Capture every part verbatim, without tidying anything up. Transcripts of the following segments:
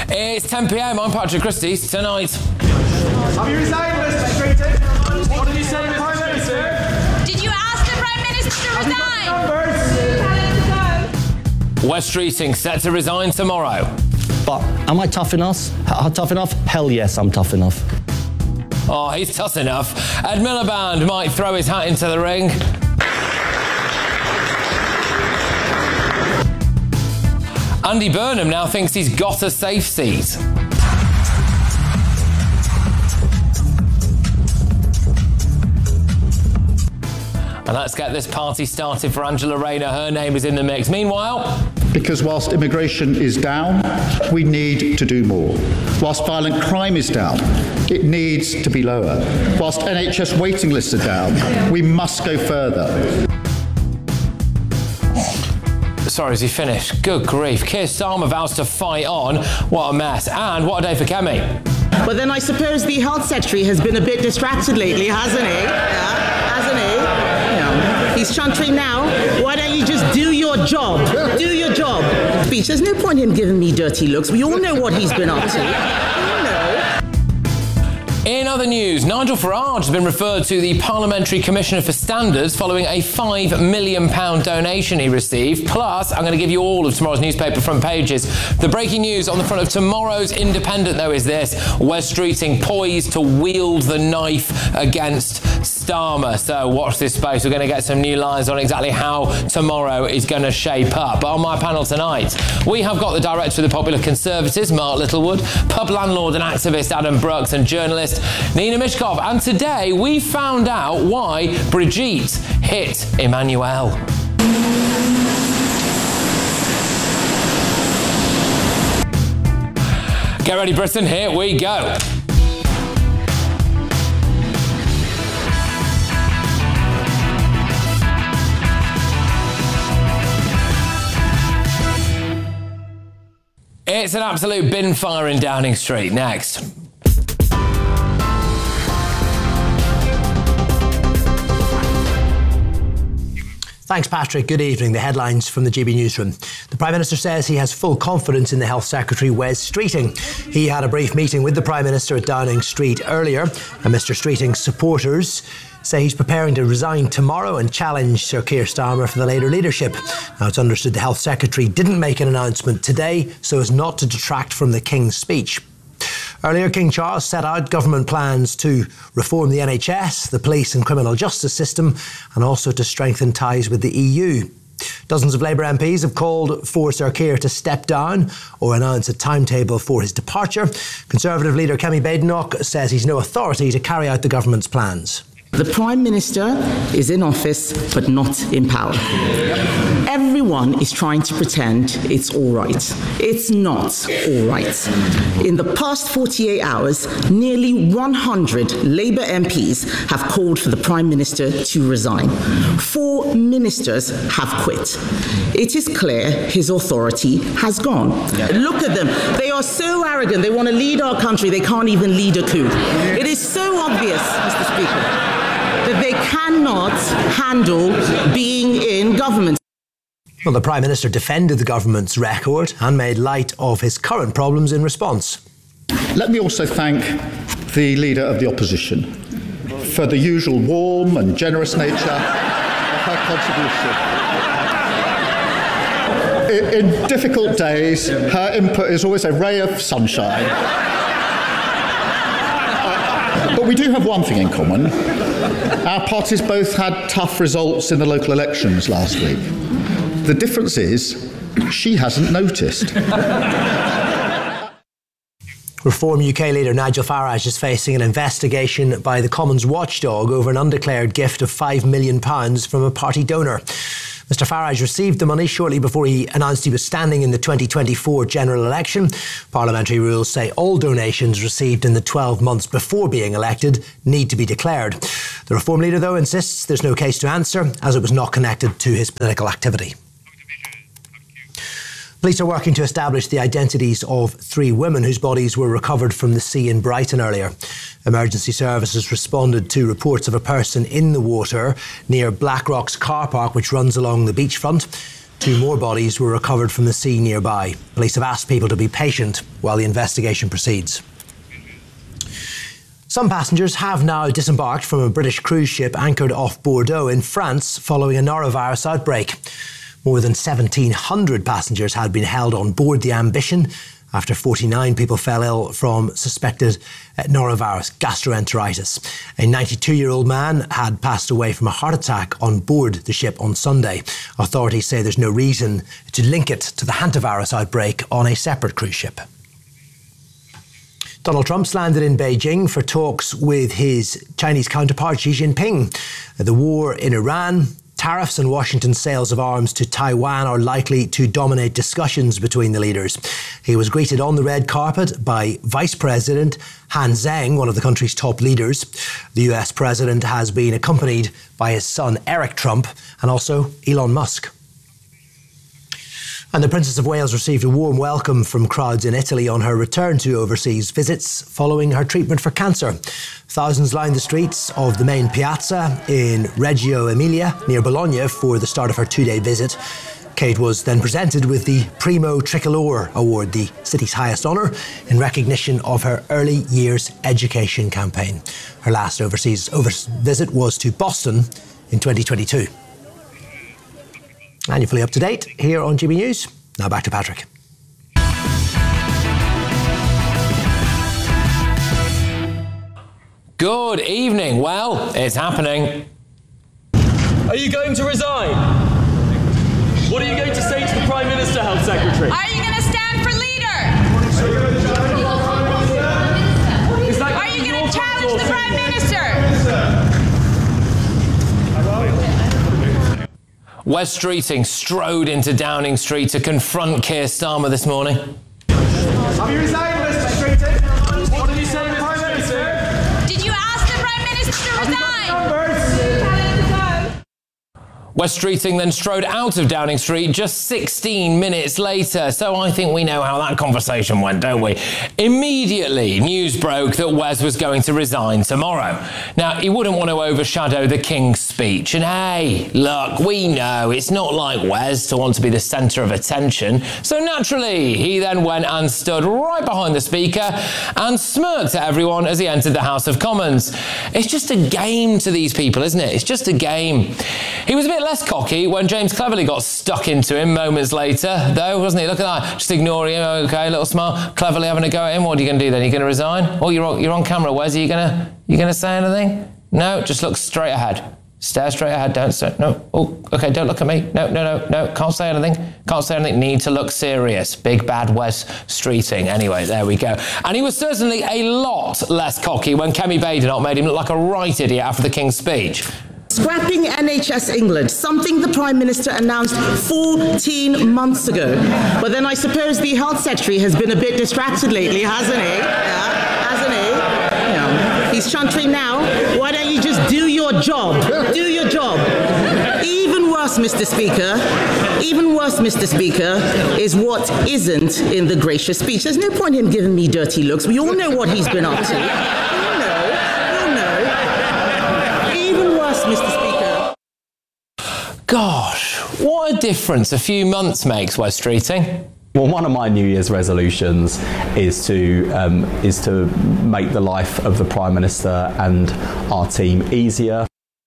It's ten p m. I'm Patrick Christie's. Tonight. Have you resigned, Mister Streeting? What did you say, Mister Prime Minister? Did you ask the Prime Minister to resign? Wes Streeting set to resign tomorrow. But am I tough enough? H- tough enough? Hell yes, I'm tough enough. Oh, he's tough enough. Ed Miliband might throw his hat into the ring. Andy Burnham now thinks he's got a safe seat. And let's get this party started for Angela Rayner. Her name is in the mix. Meanwhile... Because whilst immigration is down, we need to do more. Whilst violent crime is down, it needs to be lower. Whilst N H S waiting lists are down, we must go further. Sorry, is he finished? Good grief. Keir Starmer vows to fight on. What a mess. And what a day for Kemi. But then I suppose the Health Secretary has been a bit distracted lately, hasn't he? Yeah, hasn't he? Yeah. He's chuntering now. Why don't you just do your job? Do your job. Speech. There's no point in him giving me dirty looks. We all know what he's been up to. In other news, Nigel Farage has been referred to the Parliamentary Commissioner for Standards following a five million pounds donation he received. Plus, I'm going to give you all of tomorrow's newspaper front pages. The breaking news on the front of tomorrow's Independent, though, is this. Wes Streeting poised to wield the knife against Starmer. So watch this space. We're going to get some new lines on exactly how tomorrow is going to shape up. But on my panel tonight, we have got the Director of the Popular Conservatives, Mark Littlewood, pub landlord and activist Adam Brooks, and journalist Nina Mishkov. And today we found out why Brigitte hit Emmanuel. Get ready, Britain, here we go. It's an absolute bin fire in Downing Street. Next. Thanks, Patrick. Good evening. The headlines from the G B Newsroom. The Prime Minister says he has full confidence in the Health Secretary, Wes Streeting. He had a brief meeting with the Prime Minister at Downing Street earlier, and Mister Streeting's supporters say he's preparing to resign tomorrow and challenge Sir Keir Starmer for the Labour leadership. Now, it's understood the Health Secretary didn't make an announcement today so as not to detract from the King's speech. Earlier, King Charles set out government plans to reform the N H S, the police and criminal justice system, and also to strengthen ties with the E U. Dozens of Labour M Ps have called for Sir Keir to step down or announce a timetable for his departure. Conservative leader Kemi Badenoch says he's no authority to carry out the government's plans. The Prime Minister is in office, but not in power. Everyone is trying to pretend it's all right. It's not all right. In the past forty-eight hours, nearly one hundred Labour M Ps have called for the Prime Minister to resign. Four ministers have quit. It is clear his authority has gone. Look at them. They are so arrogant. They want to lead our country. They can't even lead a coup. It is so obvious, Mister Speaker, that they cannot handle being in government. Well, the Prime Minister defended the government's record and made light of his current problems in response. Let me also thank the Leader of the Opposition for the usual warm and generous nature of her contribution. In, in difficult days, her input is always a ray of sunshine. uh, but we do have one thing in common. Our parties both had tough results in the local elections last week. The difference is, she hasn't noticed. Reform U K leader Nigel Farage is facing an investigation by the Commons watchdog over an undeclared gift of five million pounds from a party donor. Mister Farage received the money shortly before he announced he was standing in the twenty twenty-four general election. Parliamentary rules say all donations received in the twelve months before being elected need to be declared. The Reform leader, though, insists there's no case to answer, as it was not connected to his political activity. Police are working to establish the identities of three women whose bodies were recovered from the sea in Brighton earlier. Emergency services responded to reports of a person in the water near Blackrock's car park, which runs along the beachfront. Two more bodies were recovered from the sea nearby. Police have asked people to be patient while the investigation proceeds. Some passengers have now disembarked from a British cruise ship anchored off Bordeaux in France following a norovirus outbreak. More than seventeen hundred passengers had been held on board the Ambition after forty-nine people fell ill from suspected norovirus gastroenteritis. A ninety-two-year-old man had passed away from a heart attack on board the ship on Sunday. Authorities say there's no reason to link it to the hantavirus outbreak on a separate cruise ship. Donald Trump's landed in Beijing for talks with his Chinese counterpart Xi Jinping. The war in Iran, tariffs and Washington's sales of arms to Taiwan are likely to dominate discussions between the leaders. He was greeted on the red carpet by Vice President Han Zheng, one of the country's top leaders. The U S president has been accompanied by his son Eric Trump and also Elon Musk. And the Princess of Wales received a warm welcome from crowds in Italy on her return to overseas visits following her treatment for cancer. Thousands lined the streets of the main piazza in Reggio Emilia near Bologna for the start of her two-day visit. Kate was then presented with the Primo Tricolore Award, the city's highest honour, in recognition of her early years education campaign. Her last overseas over- visit was to Boston in twenty twenty-two. And you're fully up to date here on G B News. Now back to Patrick. Good evening. Well, it's happening. Are you going to resign? What are you going to say to the Prime Minister, Health Secretary? Are you going to stand for leader? Is that Are you going your to challenge the Prime Minister? Wes Streeting strode into Downing Street to confront Keir Starmer this morning. Have you resigned, Mister Streeting? What did you say to the Prime Minister? Did you ask the Prime Minister to resign? Numbers. Wes Streeting then strode out of Downing Street just sixteen minutes later, so I think we know how that conversation went, don't we? Immediately, news broke that Wes was going to resign tomorrow. Now, he wouldn't want to overshadow the King's speech, and hey, look, we know it's not like Wes to want to be the centre of attention, so naturally, he then went and stood right behind the Speaker and smirked at everyone as he entered the House of Commons. It's just a game to these people, isn't it? It's just a game. He was a bit less cocky when James Cleverly got stuck into him moments later, though, wasn't he? Look at that, just ignoring him. Okay, little smile. Cleverly having a go at him. What are you going to do then? Are you going to resign? Oh, you're on, you're on camera, Wes. Are you going to you going to say anything? No, just look straight ahead. Stare straight ahead. Don't say no. Oh, okay. Don't look at me. No, no, no, no. Can't say anything. Can't say anything. Need to look serious. Big bad Wes Streeting. Anyway, there we go. And he was certainly a lot less cocky when Kemi Badenoch made him look like a right idiot after the King's speech. Scrapping N H S England, something the Prime Minister announced fourteen months ago. But then I suppose the Health Secretary has been a bit distracted lately, hasn't he? Yeah, hasn't he? Yeah. He's chuntering now. Why don't you just do your job? Do your job. Even worse, Mister Speaker, even worse, Mister Speaker, is what isn't in the gracious speech. There's no point in him giving me dirty looks. We all know what he's been up to. We all know. We all know. Even worse, Mister Speaker. Gosh, what a difference a few months makes, Wes Streeting. Well, one of my New Year's resolutions is to um, is to make the life of the Prime Minister and our team easier.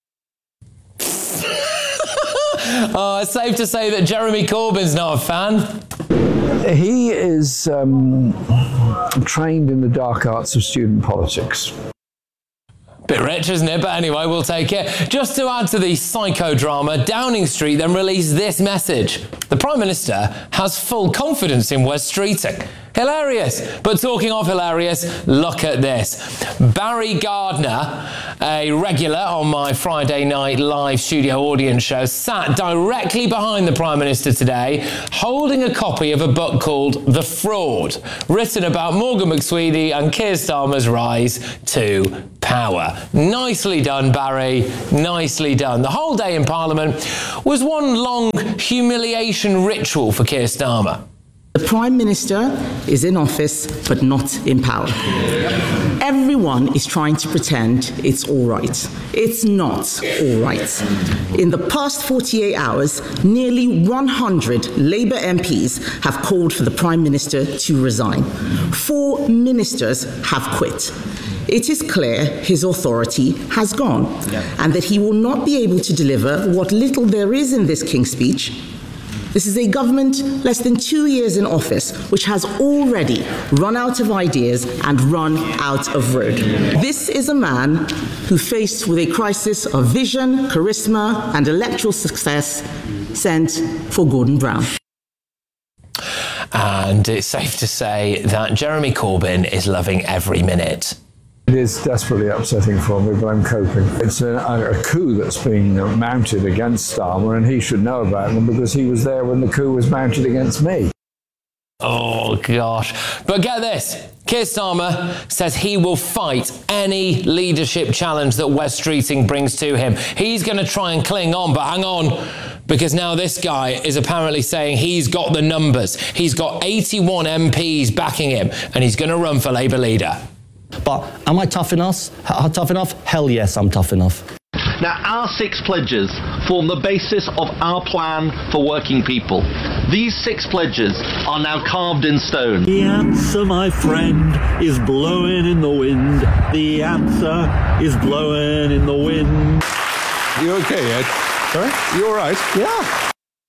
Oh, it's safe to say that Jeremy Corbyn's not a fan. He is um, trained in the dark arts of student politics. Bit rich, isn't it? But anyway, we'll take it. Just to add to the psychodrama, Downing Street then released this message. The Prime Minister has full confidence in Wes Streeting. Hilarious. But talking of hilarious, look at this. Barry Gardner, a regular on my Friday night live studio audience show, sat directly behind the Prime Minister today, holding a copy of a book called The Fraud, written about Morgan McSweeney and Keir Starmer's rise to power. Nicely done, Barry. Nicely done. The whole day in Parliament was one long humiliation ritual for Keir Starmer. The Prime Minister is in office, but not in power. Everyone is trying to pretend it's all right. It's not all right. In the past forty-eight hours, nearly one hundred Labour M Ps have called for the Prime Minister to resign. Four ministers have quit. It is clear his authority has gone, and that he will not be able to deliver what little there is in this King's Speech. This is a government less than two years in office, which has already run out of ideas and run out of road. This is a man who, faced with a crisis of vision, charisma, and electoral success, sent for Gordon Brown. And it's safe to say that Jeremy Corbyn is loving every minute. It is desperately upsetting for me, but I'm coping. It's a, a coup that's being mounted against Starmer, and he should know about them because he was there when the coup was mounted against me. Oh, gosh. But get this. Keir Starmer says he will fight any leadership challenge that Wes Streeting brings to him. He's going to try and cling on, but hang on, because now this guy is apparently saying he's got the numbers. He's got eighty-one M Ps backing him, and he's going to run for Labour leader. But am I tough enough? H- tough enough? Hell yes, I'm tough enough. Now, our six pledges form the basis of our plan for working people. These six pledges are now carved in stone. The answer, my friend, is blowing in the wind. The answer is blowing in the wind. You okay, Ed? Sorry? You all right? Yeah.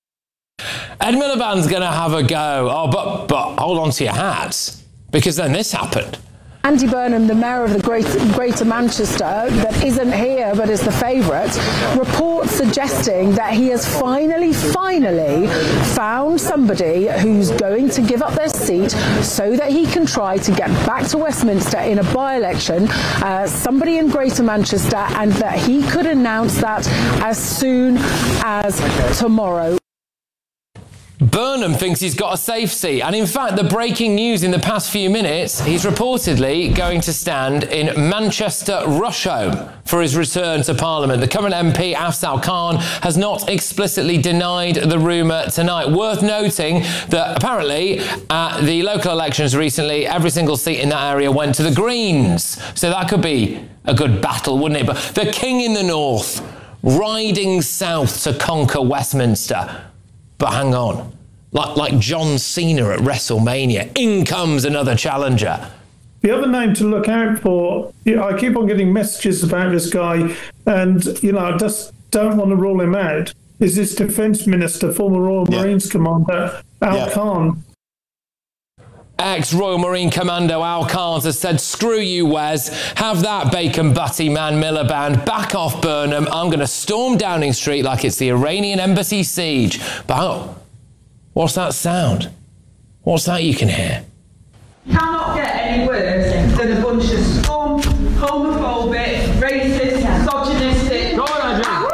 Ed Miliband's going to have a go. Oh, but, but hold on to your hats, because then this happened. Andy Burnham, the mayor of the Greater, Greater Manchester, that isn't here but is the favourite, reports suggesting that he has finally, finally found somebody who's going to give up their seat so that he can try to get back to Westminster in a by-election, uh, somebody in Greater Manchester, and that he could announce that as soon as tomorrow. Burnham thinks he's got a safe seat, and in fact the breaking news in the past few minutes, he's reportedly going to stand in Manchester Rusholme for his return to Parliament. The current M P Afzal Khan has not explicitly denied the rumour tonight. Worth noting that apparently at the local elections recently, every single seat in that area went to the Greens, so that could be a good battle, wouldn't it? But the King in the North riding south to conquer Westminster. But hang on, like, like John Cena at WrestleMania, in comes another challenger. The other name to look out for, you know, I keep on getting messages about this guy, and, you know, I just don't want to rule him out, is this Defence Minister, former Royal yeah. Marines Commander, Al yeah. Khan. Ex-Royal Marine Commando Al Khan has said, screw you, Wes, have that bacon butty man Miliband, back off Burnham, I'm going to storm Downing Street like it's the Iranian embassy siege. But oh, what's that sound? What's that you can hear? Cannot get any worse than a bunch of scum, homophobic, racist, misogynistic... Go on, Andrew.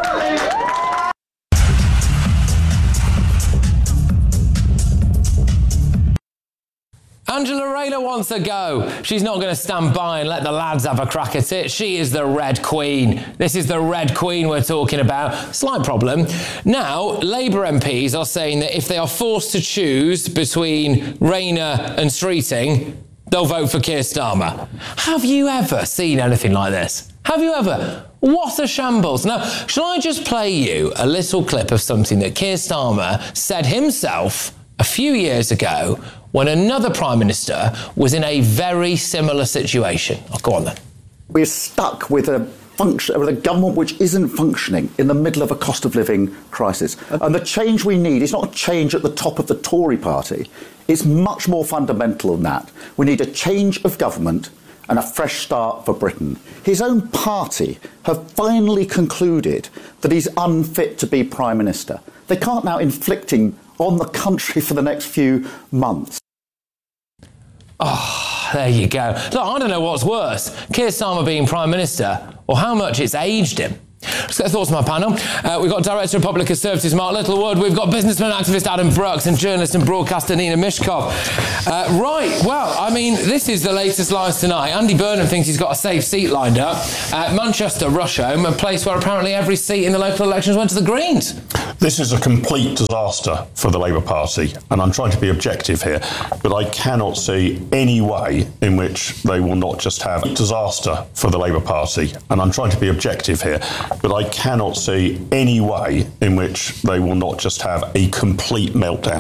Angela Rayner wants a go. She's not going to stand by and let the lads have a crack at it. She is the Red Queen. This is the Red Queen we're talking about. Slight problem. Now, Labour M Ps are saying that if they are forced to choose between Rayner and Streeting, they'll vote for Keir Starmer. Have you ever seen anything like this? Have you ever? What a shambles. Now, shall I just play you a little clip of something that Keir Starmer said himself a few years ago when another Prime Minister was in a very similar situation? Oh, go on then. We're stuck with a function, with a government which isn't functioning in the middle of a cost of living crisis. And the change we need is not a change at the top of the Tory party. It's much more fundamental than that. We need a change of government and a fresh start for Britain. His own party have finally concluded that he's unfit to be Prime Minister. They can't now inflict him on the country for the next few months. Oh, there you go. Look, I don't know what's worse, Keir Starmer being Prime Minister or how much it's aged him. Let's get thoughts from our panel. Uh, we've got Director of Public Services Mark Littlewood, we've got businessman and activist Adam Brooks, and journalist and broadcaster Nina Mishkov. Uh, right, well, I mean, this is the latest lies tonight. Andy Burnham thinks he's got a safe seat lined up at Manchester Rusholme, a place where apparently every seat in the local elections went to the Greens. This is a complete disaster for the Labour Party, and I'm trying to be objective here, but I cannot see any way in which they will not just have a disaster for the Labour Party, and I'm trying to be objective here, but I cannot see any way in which they will not just have a complete meltdown.